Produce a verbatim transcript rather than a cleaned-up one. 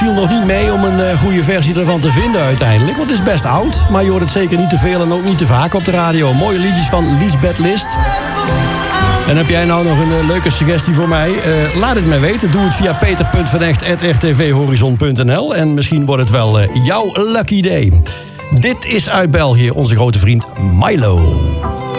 viel nog niet mee om een uh, goede versie ervan te vinden uiteindelijk. Want het is best oud, maar je hoort het zeker niet te veel en ook niet te vaak op de radio. Mooie liedjes van Liesbeth List. En heb jij nou nog een uh, leuke suggestie voor mij? Uh, laat het mij weten. Doe het via peter punt van echt at r t v horizon punt n l. En misschien wordt het wel uh, jouw lucky day. Dit is uit België onze grote vriend Milo.